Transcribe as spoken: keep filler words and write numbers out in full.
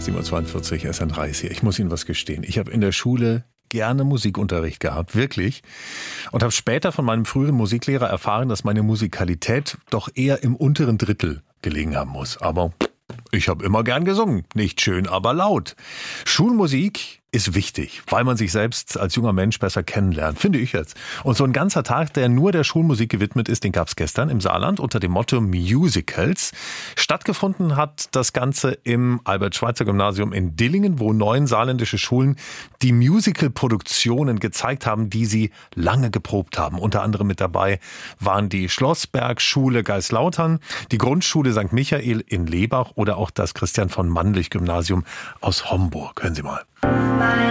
sieben Uhr zweiundvierzig, S N drei ist hier. Ich muss Ihnen was gestehen. Ich habe in der Schule gerne Musikunterricht gehabt, wirklich. Und habe später von meinem früheren Musiklehrer erfahren, dass meine Musikalität doch eher im unteren Drittel gelegen haben muss. Aber ich habe immer gern gesungen. Nicht schön, aber laut. Schulmusik ist wichtig, weil man sich selbst als junger Mensch besser kennenlernt, finde ich jetzt. Und so ein ganzer Tag, der nur der Schulmusik gewidmet ist, den gab es gestern im Saarland unter dem Motto Musicals. Stattgefunden hat das Ganze im Albert-Schweitzer-Gymnasium in Dillingen, wo neun saarländische Schulen die Musical-Produktionen gezeigt haben, die sie lange geprobt haben. Unter anderem mit dabei waren die Schlossberg-Schule Geislautern, die Grundschule Sankt Michael in Lebach oder auch das Christian von Mannlich-Gymnasium aus Homburg. Hören Sie mal.